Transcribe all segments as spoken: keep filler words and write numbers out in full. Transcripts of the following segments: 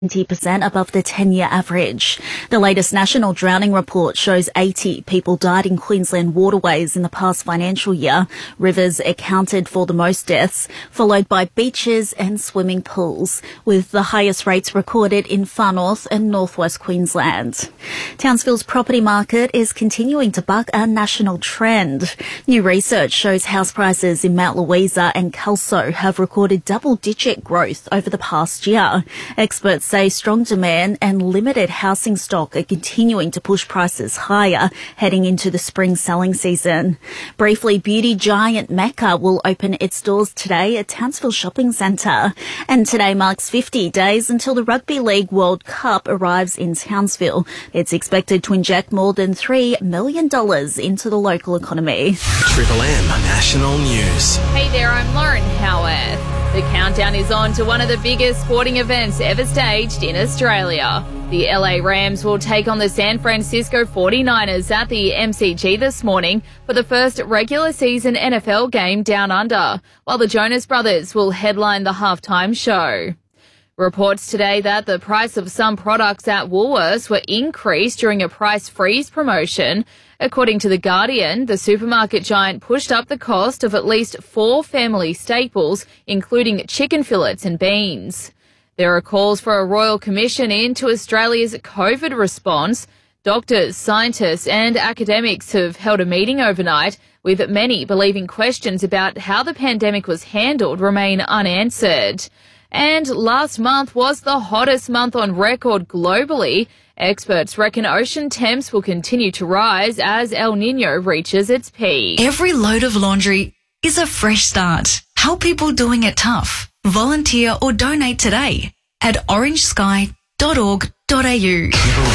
twenty percent above the ten-year average. The latest national drowning report shows eighty people died in Queensland waterways in the past financial year. Rivers accounted for the most deaths, followed by beaches and swimming pools, with the highest rates recorded in Far North and Northwest Queensland. Townsville's property market is continuing to buck a national trend. New research shows house prices in Mount Louisa and Kelso have recorded double-digit growth over the past year. Experts say strong demand and limited housing stock are continuing to push prices higher heading into the spring selling season. Briefly, beauty giant Mecca will open its doors today at Townsville Shopping Centre. And today marks fifty days until the Rugby League World Cup arrives in Townsville. It's expected to inject more than three million dollars into the local economy. Triple M National News. Hey there, I'm Lauren Howarth. The countdown is on to one of the biggest sporting events ever staged in Australia. The L A Rams will take on the San Francisco forty-niners at the M C G this morning for the first regular season N F L game down under, while the Jonas Brothers will headline the halftime show. Reports today that the price of some products at Woolworths were increased during a price freeze promotion. According to The Guardian, the supermarket giant pushed up the cost of at least four family staples, including chicken fillets and beans. There are calls for a royal commission into Australia's COVID response. Doctors, scientists and academics have held a meeting overnight, with many believing questions about how the pandemic was handled remain unanswered. And last month was the hottest month on record globally. Experts reckon ocean temps will continue to rise as El Niño reaches its peak. Every load of laundry is a fresh start. Help people doing it tough. Volunteer or donate today at orange sky dot org dot a u.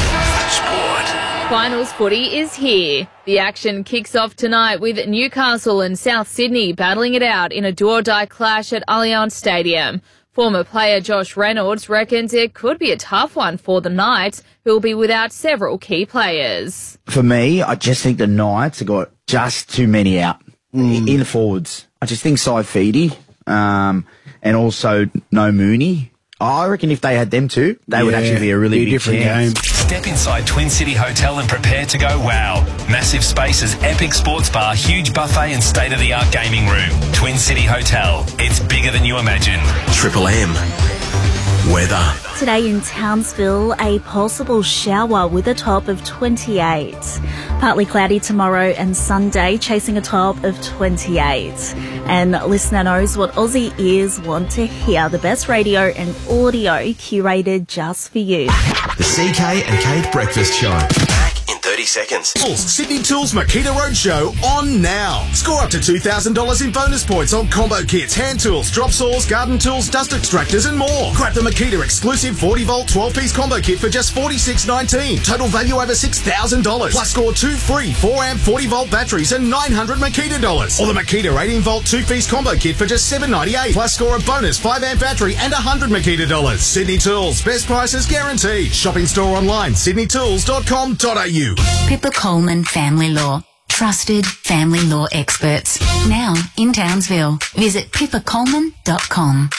Finals footy is here. The action kicks off tonight with Newcastle and South Sydney battling it out in a do-or-die clash at Allianz Stadium. Former player Josh Reynolds reckons it could be a tough one for the Knights, who will be without several key players. For me, I just think the Knights have got just too many out mm. in the forwards. I just think Saifidi um, and also no Mooney. I reckon if they had them too, they yeah, would actually be a really be a big different chance. game. Step inside Twin City Hotel and prepare to go wow. Massive spaces, epic sports bar, huge buffet and state-of-the-art gaming room. Twin City Hotel. It's bigger than you imagine. Triple M. Weather. Today in Townsville, a possible shower with a top of twenty-eight. Partly cloudy tomorrow and Sunday, chasing a top of twenty-eight. And listener knows what Aussie ears want to hear. The best radio and audio curated just for you. The C K and Kate Breakfast Show. Back in thirty seconds. Sydney Tools Makita Roadshow on now. Score up to two thousand dollars in bonus points on combo kits, hand tools, drop saws, garden tools, dust extractors and more. Grab the Makita exclusive forty volt twelve piece combo kit for just forty-six nineteen. Total value over six thousand dollars. Plus score two free four amp forty volt batteries and nine hundred Makita dollars. Or the Makita eighteen volt two piece combo kit for just seven ninety-eight. Plus score a bonus five amp battery and one hundred Makita dollars. Sydney Tools, best prices guaranteed. Shopping store online, sydney tools dot com dot a u. Pippa Coleman Family Law. Trusted family law experts. Now in Townsville. Visit pippa coleman dot com.